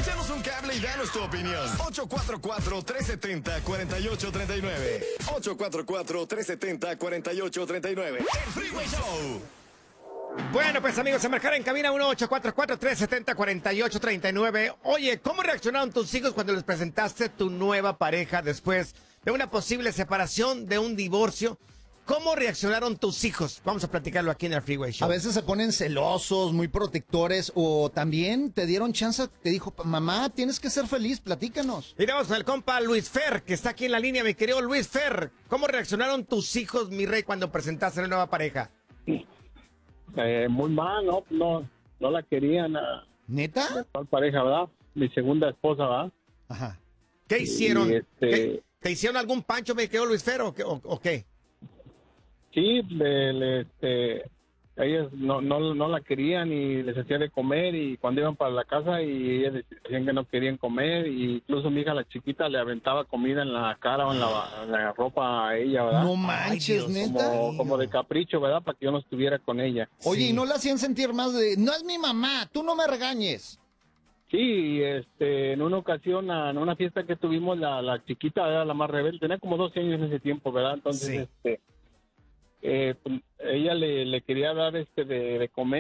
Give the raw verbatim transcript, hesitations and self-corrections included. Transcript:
Échanos un cable y danos tu opinión. ocho cuatro cuatro, tres siete cero, cuatro ocho tres nueve. ocho cuatro cuatro, tres siete cero, cuatro ocho tres nueve. El Freeway Show. Bueno, pues amigos, se marcaron en cabina uno ocho cuatro cuatro, tres siete cero, cuatro ocho tres nueve. Oye, ¿cómo reaccionaron tus hijos cuando les presentaste tu nueva pareja después de una posible separación, de un divorcio? ¿Cómo reaccionaron tus hijos? Vamos a platicarlo aquí en el Freeway Show. A veces se ponen celosos, muy protectores, o también te dieron chance, te dijo, mamá, tienes que ser feliz, platícanos. Miramos con el compa Luis Fer, que está aquí en la línea, mi querido Luis Fer. ¿Cómo reaccionaron tus hijos, mi rey, cuando presentaste la nueva pareja? Eh, muy mal, no, no, no la querían. A, ¿Neta? a pareja, ¿verdad? Mi segunda esposa, ¿verdad? Ajá. ¿Qué hicieron? Y, este, ¿Qué- ¿Te hicieron algún pancho, mi querido Luis Fer, o qué? o- o qué? Sí, le, le, este, ellas no, no, no la querían y les hacía de comer y cuando iban para la casa y ellas decían que no querían comer y incluso mi hija la chiquita le aventaba comida en la cara o en la, en la ropa a ella, ¿verdad? No manches, Ay, Dios. neta. como, como de capricho, ¿verdad? Para que yo no estuviera con ella. Oye, Sí. y no la hacían sentir más de, no es mi mamá, tú no me regañes. Sí, este, en una ocasión, en una fiesta que tuvimos, la, la chiquita era la más rebelde, tenía como doce años en ese tiempo, ¿verdad? Entonces, Sí. este, eh, pues, ella le, le quería dar este de, de comer.